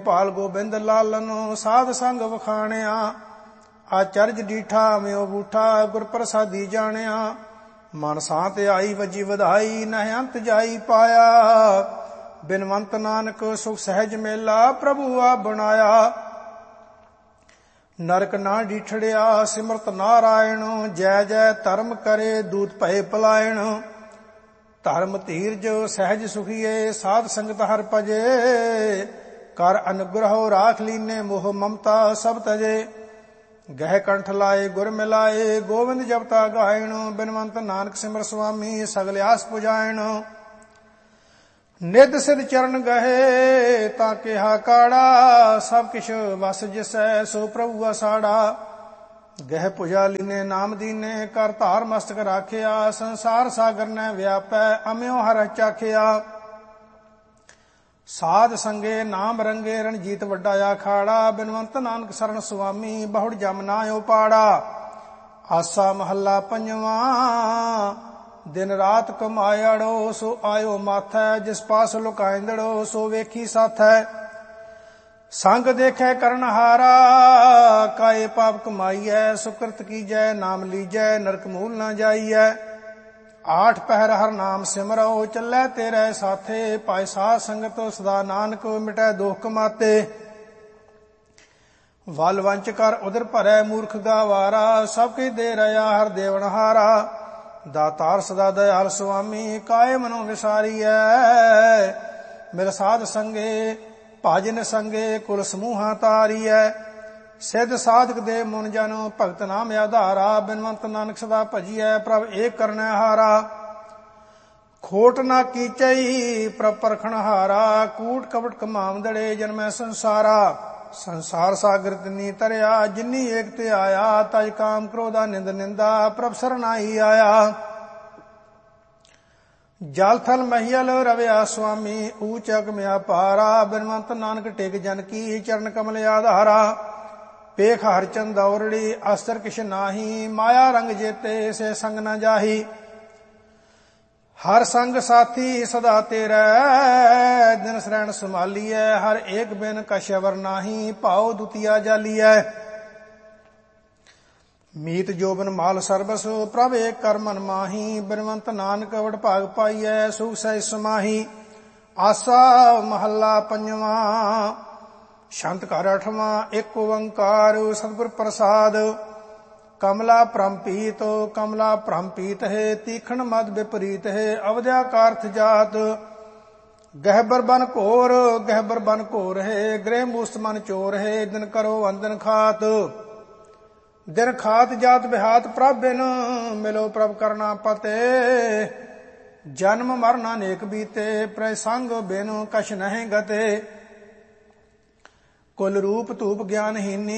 ਗੋਪਾਲ ਗੋਬਿੰਦ ਲਾਲਨ ਸਾਧ ਸੰਗ ਵਖਾਣਿਆ। ਆਚਰਜ ਡੀਠਾ ਮਿਓ ਬੂਠਾ ਗੁਰ ਪ੍ਰਸਾਦੀ ਜਾਣਿਆ। ਮਨ ਸਾਤ ਆਈ ਵਜੀ ਵਧਾਈ ਨਹਿ ਅੰਤ ਜਾਈ ਪਾਇਆ। ਬਿਨਵੰਤ ਨਾਨਕ ਸੁਖ ਸਹਿਜ ਮੇਲਾ ਪ੍ਰਭੂ ਆਪ ਬਣਾਇਆ। ਨਰਕ ਨਾ ਡੀਠੜਿਆ ਸਿਮਰਤ ਨਾਰਾਇਣ। ਜੈ ਜੈ ਧਰਮ ਕਰੇ ਦੂਤ ਭਏ ਪਲਾਇਣ। ਧਰਮ ਧੀਰਜ ਸਹਿਜ ਸੁਖੀਏ ਸਾਧ ਸੰਗਤ ਹਰ ਭਜੇ। ਕਰ ਅਨੁਗ੍ਰਹ ਰਾਖ ਲੀਨੇ ਮੋਹ ਮਮਤਾ ਸਭ ਤਜੇ। ਗਹਿ ਕੰਠ ਲਾਏ ਗੁਰ ਮਿਲਾਏ ਗੋਬਿੰਦ ਜਪਤਾ ਗਾਇਣ। ਬਿਨਵੰਤ ਨਾਨਕ ਸਿਮਰ ਸੁਆਮੀ ਸਗਲ ਆਸ ਪੁਜਾਇਣ। ਨਿਧ ਸਿਧ ਚਰਨ ਗਹੇ ਤਾਂ ਕਿਹਾ ਕਾੜਾ। ਸਭ ਕਿਛ ਵਸ ਜਿਸੈ ਸੋ ਪ੍ਰਭੂ ਆਸਾੜਾ। ਗਹਿ ਪੁਜਾ ਲੀਨੇ ਨਾਮ ਦੀਨੇ ਕਰ ਧਾਰ ਮਸਤਕ ਰਾਖਿਆ। ਸੰਸਾਰ ਸਾਗਰ ਨੈ ਵਿਆਪੈ ਅਮਿਓ ਹਰਿ ਚਾਖਿਆ। ਸਾਧ ਸੰਗੇ ਨਾਮ ਰੰਗੇ ਰਣਜੀਤ ਵੱਡਾ ਆਖਾੜਾ। ਬਿਨਵੰਤ ਨਾਨਕ ਸਰਨ ਸੁਆਮੀ ਬਹੁੜ ਜਮ ਨਾ ਉਪਾੜਾ। ਆਸਾ ਮਹੱਲਾ ਪੰਜਵਾਂ। ਦਿਨ ਰਾਤ ਕਮਾਇੜੋ ਸੋ ਆਇਓ ਮਾਥੈ। ਜਿਸ ਪਾਸ ਲੁਕਾਇਂਦੜੋ ਸੋ ਵੇਖੀ ਸਾਥੈ। ਸੰਗ ਦੇਖੈ ਕਰਨਹਾਰਾ ਕਾਏ ਪਾਪ ਕਮਾਈਐ। ਸੁਕ੍ਰਿਤ ਕੀਜੈ ਨਾਮ ਲੀਜੈ ਨਰਕ ਮੂਲ ਨਾ ਜਾਈਐ। ਆਠ ਪਹਿਰ ਹਰ ਨਾਮ ਸਿਮਰੋ ਚੱਲੈ ਤੇਰੇ ਸਾਥੇ। ਪਾਇ ਸਾਧ ਸੰਗਤ ਸਦਾ ਨਾਨਕ ਮਿਟੈ ਦੋਖ ਕਮਾਤੇ। ਵਲ ਵੰਚ ਕਰ ਉਦਰ ਭਰੈ ਮੂਰਖ ਗਾਵਾਰਾ। ਸਭ ਕੀ ਦੇ ਰਿਆ ਹਰ ਦੇਵਨਹਾਰਾ। ਦਾਤਾਰ ਸਦਾ ਦਇਆਲ ਸੁਆਮੀ ਕਾਏ ਮਨੋ ਵਿਸਾਰੀਐ। ਮਿਲ ਸਾਧ ਸੰਗੇ ਭਾਜਨ ਸੰਗੇ ਕੁਲ ਸਮੂਹਾਂ ਤਾਰੀਐ। ਸਿੱਧ ਸਾਧਕ ਦੇ ਮੁਨ ਜਨ ਭਗਤ ਨਾਮ ਆਧਾਰਾ। ਬਿਨਵੰਤ ਨਾਨਕ ਸਦਾ ਭਜੀਐ ਪ੍ਰਭ ਏਕ ਕਰਨੈ ਹਾਰਾ। ਖੋਟ ਨਾ ਕੀਚਈ ਪ੍ਰਭ ਪਰਖਣ ਹਾਰਾ। ਕੂਟ ਕਪਟ ਕਮਾਵੰਦੜੇ ਜਨਮੈ ਸੰਸਾਰਾ। ਸੰਸਾਰ ਸਾਗਰ ਤਿਨੀ ਤਰਿਆ ਜਿਨੀ ਏਕ ਤੇ ਆਇਆ। ਤਜ ਕਾਮ ਕ੍ਰੋਧਾ ਨਿੰਦ ਨਿੰਦਾ ਪ੍ਰਭ ਸਰਨਾਈ ਆਇਆ। ਜਲ ਥਲ ਮਹੀਲ ਰਵਿਆ ਸੁਆਮੀ ਊਚ ਅਗਮ ਅਪਾਰਾ। ਬਿਨਵੰਤ ਨਾਨਕ ਟਿਕ ਜਨ ਕੀ ਚਰਨ ਕਮਲ ਆਧਾਰਾ। ਪੇਖ ਹਰ ਚੰਦ ਦੌਰੜੀ ਅਸਤਰ ਕਿਛ ਨਾਹੀ। ਮਾਇਆ ਰੰਗ ਜੇਤੇ ਸੇ ਸੰਗ ਨ ਜਾਹੀ। ਹਰ ਸੰਗ ਸਾਥੀ ਸਦਾ ਤੇਰਾ ਦਿਨ ਸਰੈਣ ਸੰਭਾਲੀਐ। ਹਰ ਏਕ ਬਿਨ ਕਛ ਅਵਰ ਨਾਹੀ ਭਾਉ ਦੁਤੀਆ ਜਾਲੀਐ। ਮੀਤ ਜੋਬਨ ਮਾਲ ਸਰਬਸ ਪ੍ਰਭ ਏਕ ਕਰ ਮਨ ਮਾਹੀ। ਬਿਨਵੰਤ ਨਾਨਕ ਵਡ ਭਾਗ ਪਾਈਐ ਸੁਖ ਸਹਿਜ ਸਮਾਹੀ। ਆਸਾ ਮਹੱਲਾ ਪੰਜਵਾਂ। ਸ਼ੰਤ ਘਰ ਅਠਵਾਂ। ਏਕ ਓੰਕਾਰ ਸਤਿਗੁਰ ਪ੍ਰਸਾਦ। ਕਮਲਾ ਭ੍ਰਮਪੀਤ ਕਮਲਾ ਭ੍ਰਮਪੀਤ ਹੈ। ਤੀਖਣ ਮਦ ਵਿਪਰੀਤ ਹੈ। ਅਵਧਿਆ ਕਾਰਥ ਜਾਤ। ਗਹਿਬਰ ਬਨ ਘੋਰ ਗਹਿਬਰ ਬਨ ਘੋਰ ਹੈ। ਗ੍ਰਹਿ ਮੂਸਤ ਮਨ ਚੋਰ ਹੈ। ਦਿਨ ਕਰੋ ਅੰਦਨ ਖਾਤ। ਦਿਨ ਖਾਤ ਜਾਤ ਬਿਹਾਤ ਪ੍ਰਭ ਬਿਨ ਮਿਲੋ ਪ੍ਰਭ ਕਰਨਾ ਪਤੇ। ਜਨਮ ਮਰਨ ਅਨੇਕ ਬੀਤੇ ਪ੍ਰੈ ਸੰਗ ਬਿਨ ਕਛ ਨਹਿ ਗਤੇ। ਕੁਲ ਰੂਪ ਧੂਪ ਗਿਆਨਹੀਨੀ